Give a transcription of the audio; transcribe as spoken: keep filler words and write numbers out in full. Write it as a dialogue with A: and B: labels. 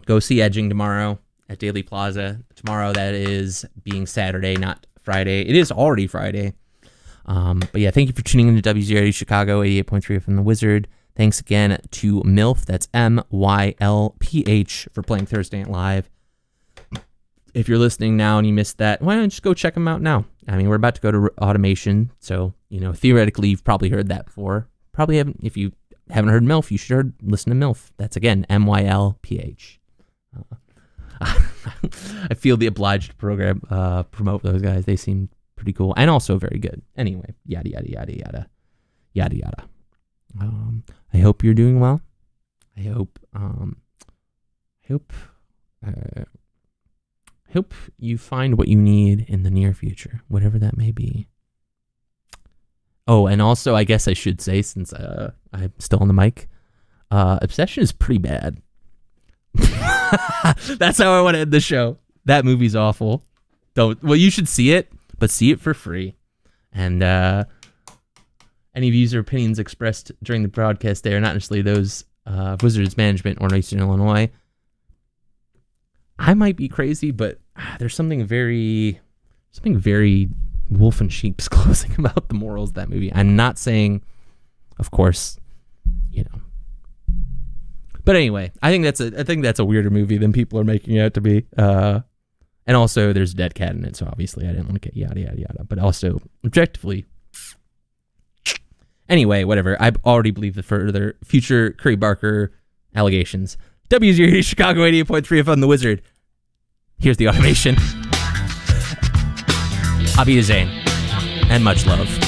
A: Go see Edging tomorrow at Daily Plaza. Tomorrow, that is being Saturday, not Friday. It is already Friday. Um, but yeah, thank you for tuning in to W Z R D Chicago, eighty-eight point three from The Wizard. Thanks again to MILF, that's M Y L P H, for playing Thursday Night Live. If you're listening now and you missed that, why don't you just go check them out now? I mean, we're about to go to Automation, so, you know, theoretically, you've probably heard that before. Probably haven't. If you haven't heard MILF, you should heard, listen to MILF. That's, again, M Y L P H. Uh, I feel the obliged to program, uh, promote those guys. They seem pretty cool and also very good. Anyway, yada, yada, yada, yada, yada, yada. Um, I hope you're doing well. I hope, um, I hope, uh, I hope you find what you need in the near future, whatever that may be. Oh, and also, I guess I should say, since uh, I'm still on the mic, uh, Obsession is pretty bad. That's how I want to end the show. That movie's awful. Don't. Well, you should see it, but see it for free. And uh, any views or opinions expressed during the broadcast there are not necessarily those uh, of Wizards Management or Eastern Illinois. I might be crazy, but ah, there's something very, something very wolf in sheep's clothing about the morals of that movie. I'm not saying, of course, you know. But anyway, I think that's a I think that's a weirder movie than people are making it out to be. Uh, and also, there's a dead cat in it, so obviously I didn't want to get yada yada yada. But also, objectively, anyway, whatever. I already believe the further future Curry Barker allegations. W Z R D Chicago eighty-eight point three F M, The Wizard. Here's the automation. Abida Zane, and much love.